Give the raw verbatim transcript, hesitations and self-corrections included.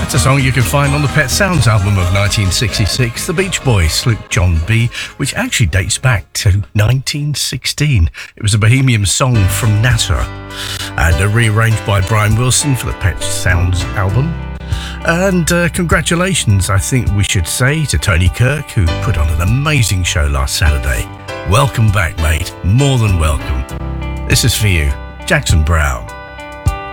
That's a song you can find on the Pet Sounds album of nineteen sixty-six, The Beach Boys, Sloop John B, which actually dates back to nineteen sixteen. It was a Bohemian song from Nassau and uh, rearranged by Brian Wilson for the Pet Sounds album. And uh, congratulations, I think we should say, to Tony Kirk, who put on an amazing show last Saturday. Welcome back, mate. More than welcome. This is for you, Jackson Browne.